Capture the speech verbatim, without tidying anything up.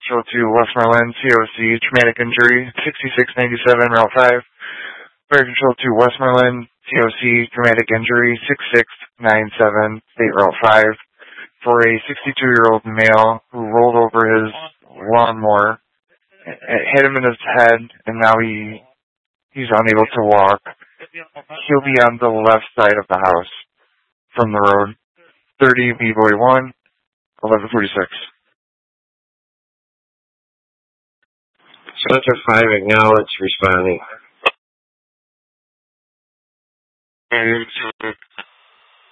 Show to Westmoreland, C O C, traumatic injury, sixty-six ninety-seven, Route five. Fire Control to Westmoreland, C O C, traumatic injury, sixty-six ninety-seven, State Route five. For a sixty-two-year-old male who rolled over his lawnmower, hit him in his head, and now he he's unable to walk. He'll be on the left side of the house from the road. thirty B-Boy one, eleven forty-six. Center five, acknowledge, responding.